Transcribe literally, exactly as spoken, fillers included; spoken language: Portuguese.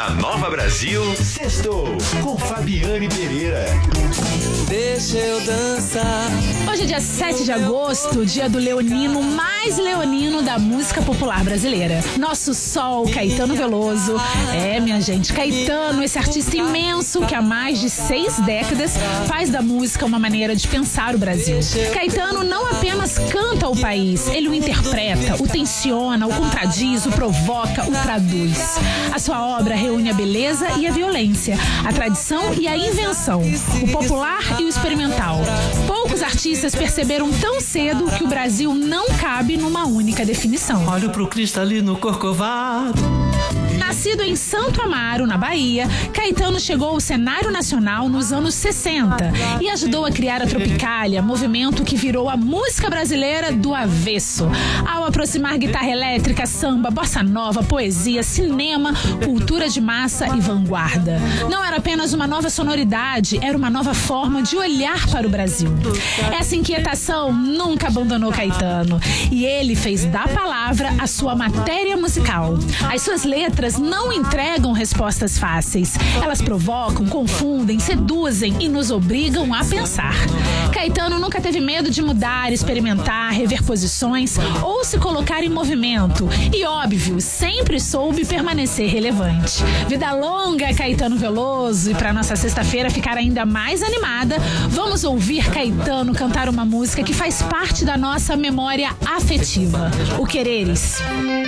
Na Nova Brasil, sextou com Fabiane Pereira. Deixa eu dançar. Hoje é dia sete de agosto, dia do leonino mais leonino da música popular brasileira. Nosso sol, Caetano Veloso. É, minha gente, Caetano, esse artista imenso que há mais de seis décadas faz da música uma maneira de pensar o Brasil. Caetano não apenas canta o país, ele o interpreta, o tensiona, o contradiz, o provoca, o traduz. A sua obra reúne a beleza e a violência, a tradição e a invenção, o popular e o experimental. Poucos artistas perceberam tão cedo que o Brasil não cabe numa única definição. Olho pro cristalino corcovado. Nascido em Santo Amaro, na Bahia, Caetano chegou ao cenário nacional nos anos sessenta e ajudou a criar a Tropicália, movimento que virou a música brasileira do avesso, ao aproximar guitarra elétrica, samba, bossa nova, poesia, cinema, cultura de massa e vanguarda. Não era apenas uma nova sonoridade, era uma nova forma de olhar para o Brasil. Essa inquietação nunca abandonou Caetano e ele fez da palavra a sua matéria musical. As suas letras não entregam respostas fáceis. Elas provocam, confundem, seduzem e nos obrigam a pensar. Caetano nunca teve medo de mudar, experimentar, rever posições ou se colocar em movimento. E, óbvio, sempre soube permanecer relevante. Vida longa, Caetano Veloso. E para nossa sexta-feira ficar ainda mais animada, vamos ouvir Caetano cantar uma música que faz parte da nossa memória afetiva. O Quereres.